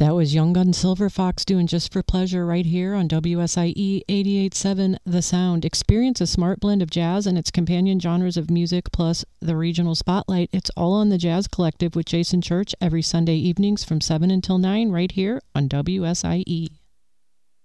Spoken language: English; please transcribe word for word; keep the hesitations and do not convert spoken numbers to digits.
That was Young Gun Silver Fox doing Just for Pleasure right here on W S I E eighty-eight point seven The Sound. Experience a smart blend of jazz and its companion genres of music plus the regional spotlight. It's all on the Jazz Collective with Jason Church every Sunday evenings from seven until nine right here on W S I E.